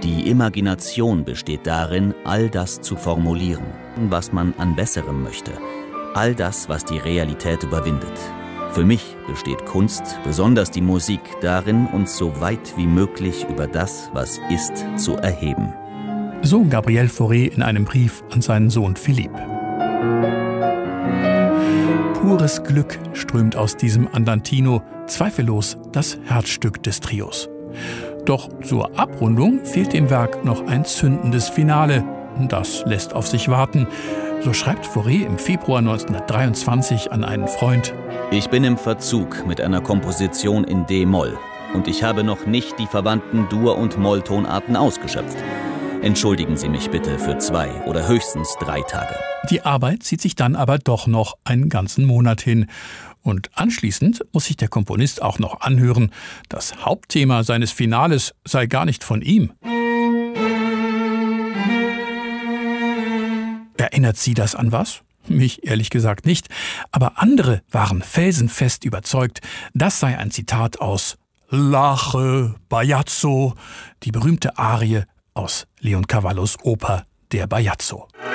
Die Imagination besteht darin, all das zu formulieren, was man an Besserem möchte. All das, was die Realität überwindet. Für mich besteht Kunst, besonders die Musik, darin, uns so weit wie möglich über das, was ist, zu erheben. So Gabriel Fauré in einem Brief an seinen Sohn Philippe. Pures Glück strömt aus diesem Andantino, zweifellos das Herzstück des Trios. Doch zur Abrundung fehlt dem Werk noch ein zündendes Finale. Das lässt auf sich warten. So schreibt Fauré im Februar 1923 an einen Freund: Ich bin im Verzug mit einer Komposition in D-Moll und ich habe noch nicht die verwandten Dur- und Molltonarten ausgeschöpft. Entschuldigen Sie mich bitte für 2 oder höchstens 3 Tage. Die Arbeit zieht sich dann aber doch noch einen ganzen Monat hin. Und anschließend muss sich der Komponist auch noch anhören, das Hauptthema seines Finales sei gar nicht von ihm. Erinnert Sie das an was? Mich ehrlich gesagt nicht. Aber andere waren felsenfest überzeugt, das sei ein Zitat aus Lache Bajazzo, die berühmte Arie aus Leoncavallos Oper Der Bajazzo.